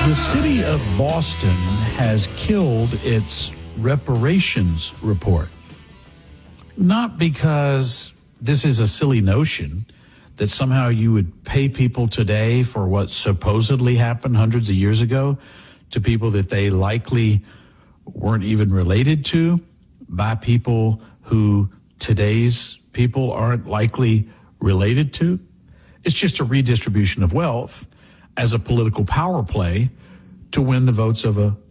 The city of Boston has killed its reparations report. Not because this is a silly notion that somehow you would pay people today for what supposedly happened hundreds of years ago to people that they likely weren't even related to by people who today's people aren't likely related to. It's just a redistribution of wealth as a political power play to win the votes of a